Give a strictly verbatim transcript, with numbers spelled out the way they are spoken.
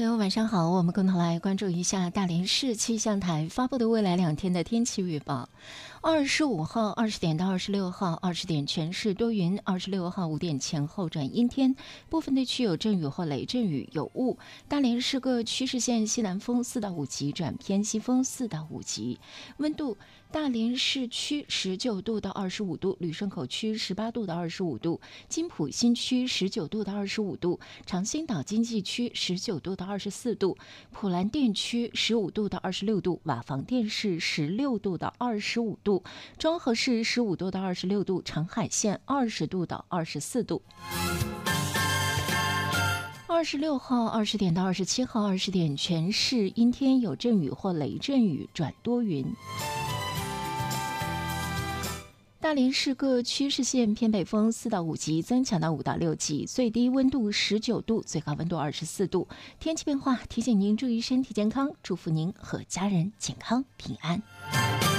友晚上好，我们共同来关注一下大连市气象台发布的未来两天的天气预报。二十五号二十点到二十六号二十点全市多云，二十六号五点前后转阴天，部分地区有阵雨或雷阵雨，有雾。大连市各区市县西南风四到五级转偏西风四到五级。温度，大连市区十九度到二十五度，旅顺口区十八度到二十五度，金浦新区十九度到二十五度，长兴岛经济区十九度到二十四度，普兰店区十五度到二十六度，瓦房店市十六度到二十五度，庄河市十五度到二十六度，长海县二十度到二十四度。二十六号二十点到二十七号二十点全市阴天，有阵雨或雷阵雨转多云。大连市各区市县偏北风四到五级，增强到五到六级，最低温度十九度，最高温度二十四度。天气变化，提醒您注意身体健康，祝福您和家人健康平安。